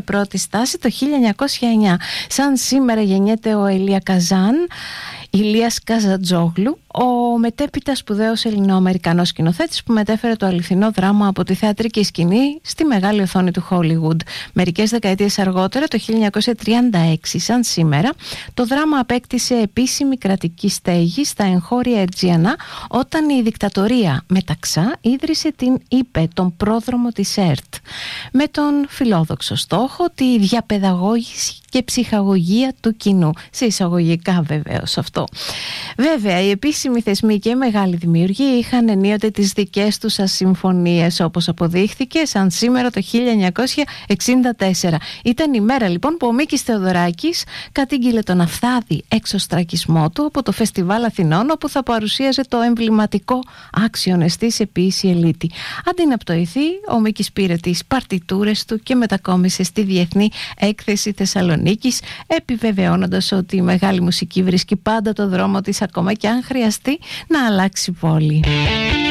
πρώτη στάση το 1909. Σαν σήμερα γεννιέται ο Ελία Καζάν, Ηλίας Καζατζόγλου, ο μετέπειτα σπουδαίος Ελληνοαμερικανός σκηνοθέτης που μετέφερε το αληθινό δράμα από τη θεατρική σκηνή στη μεγάλη οθόνη του Hollywood. Μερικές δεκαετίες αργότερα, το 1936, σαν σήμερα, το δράμα απέκτησε επίσημη κρατική στέγη στα εγχώρια Ερτζιανά όταν η δικτατορία Μεταξά ίδρυσε την ΥΠΕ, τον πρόδρομο της ΕΡΤ, με τον φιλόδοξο στόχο τη διαπαιδαγώγηση και ψυχαγωγία του κοινού. Σε εισαγωγικά βεβαίως αυτό. Βέβαια, οι επίσημοι θεσμοί και οι μεγάλοι δημιουργοί είχαν ενίοτε τις δικές τους ασυμφωνίες, όπως αποδείχθηκε σαν σήμερα το 1964. Ήταν η μέρα λοιπόν που ο Μίκης Θεοδωράκης κατήγγειλε τον αυθάδη εξωστρακισμό του από το Φεστιβάλ Αθηνών, όπου θα παρουσίαζε το εμβληματικό Άξιον εστί σε ποίηση ελίτη. Αντί να πτωηθεί, ο Μίκης πήρε τις παρτιτούρες του και μετακόμισε στη Διεθνή Έκθεση Θεσσαλονίκης, επιβεβαιώνοντας ότι η μεγάλη μουσική βρίσκει πάντα το δρόμο της, ακόμα και αν χρειαστεί να αλλάξει πόλη.